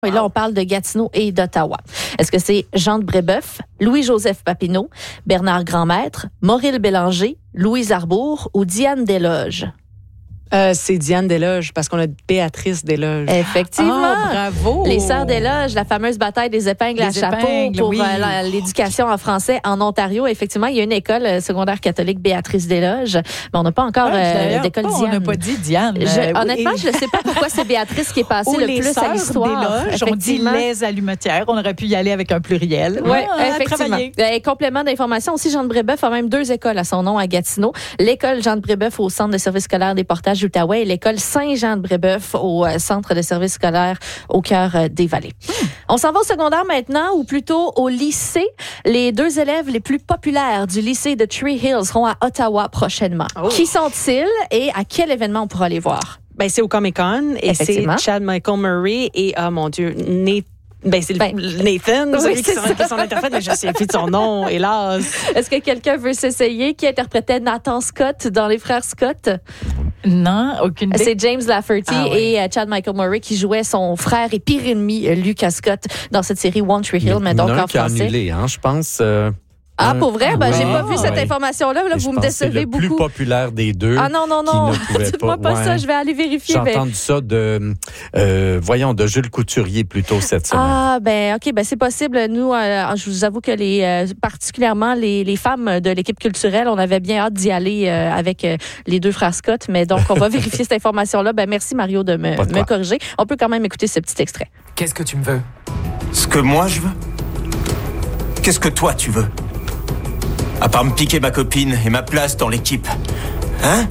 Et là, on parle de Gatineau et d'Ottawa. Est-ce que c'est Jean de Brébeuf, Louis-Joseph Papineau, Bernard Grandmaître, Maurille Bélanger, Louise Arbour ou Diane Desloges? C'est Diane Desloges, parce qu'on a Béatrice Desloges. Effectivement. Bravo! Les Sœurs Desloges, la fameuse bataille des épingles à chapeau pour l'éducation en français en Ontario. Effectivement, il y a une école secondaire catholique Béatrice Desloges, mais on n'a pas encore d'école Diane. On n'a pas dit Diane. Honnêtement, je ne sais pas pourquoi c'est Béatrice qui est passée le plus à l'histoire. Desloges, on dit les allumetières. On aurait pu y aller avec un pluriel. Oui, effectivement. Complément d'information aussi, Jean de Brébeuf a même 2 écoles à son nom à Gatineau. L'école Jean de Brébeuf au Centre de services scolaires des Portages d'Outaouais et l'école Saint-Jean-de-Brébeuf au Centre de services scolaires au cœur des Vallées. On s'en va au secondaire maintenant, ou plutôt au lycée. Les 2 élèves les plus populaires du lycée de Tree Hill seront à Ottawa prochainement. Oh. Qui sont-ils et à quel événement on pourra les voir? Ben, c'est au Comic-Con et c'est Chad Michael Murray et, oh mon Dieu, Nathan, celui qui est son interprète, mais je ne sais plus de son nom, hélas. Est-ce que quelqu'un veut s'essayer? Qui interprétait Nathan Scott dans Les Frères Scott? Non, aucune idée. C'est James Lafferty et Chad Michael Murray qui jouaient son frère et pire ennemi, Lucas Scott, dans cette série One Tree Hill, mais donc en français. Il y en a un qui a annulé, je pense. Ah, pour vrai? Ben, j'ai pas vu cette information-là. Là, vous me décevez beaucoup. C'est le plus populaire des 2. Ah non. Dites-moi pas ça, je vais aller vérifier. J'ai entendu ça de Jules Couturier plutôt cette semaine. Ah, ben OK, ben c'est possible. Nous, je vous avoue que particulièrement les femmes de l'équipe culturelle, on avait bien hâte d'y aller avec les 2 frères Scott, mais donc on va vérifier cette information-là. Ben merci Mario de me corriger. On peut quand même écouter ce petit extrait. Qu'est-ce que tu me veux? Ce que moi je veux? Qu'est-ce que toi tu veux? À part me piquer ma copine et ma place dans l'équipe. Hein?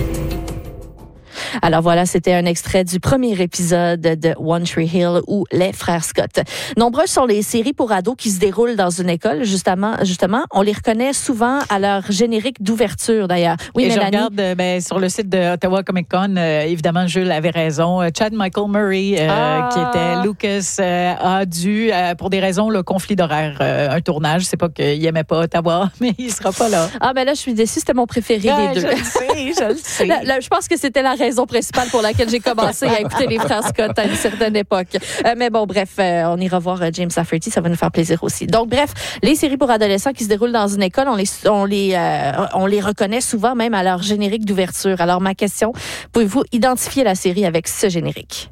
Alors voilà, c'était un extrait du premier épisode de One Tree Hill ou Les Frères Scott. Nombreuses sont les séries pour ados qui se déroulent dans une école, justement. On les reconnaît souvent à leur générique d'ouverture, d'ailleurs. Oui, Mélanie? Je regarde sur le site de Ottawa Comic Con, évidemment, Jules avait raison. Chad Michael Murray, qui était Lucas, a dû, pour des raisons, le conflit d'horaire, un tournage. C'est pas qu'il aimait pas Ottawa, mais il sera pas là. Ah, ben là, je suis déçue, c'était mon préféré des 2. Je le sais. Je pense que c'était la raison principale pour laquelle j'ai commencé à écouter les Frères Scott à une certaine époque. Mais bon, bref, on ira voir James Lafferty, ça va nous faire plaisir aussi. Donc, bref, les séries pour adolescents qui se déroulent dans une école, on les reconnaît souvent même à leur générique d'ouverture. Alors, ma question, pouvez-vous identifier la série avec ce générique?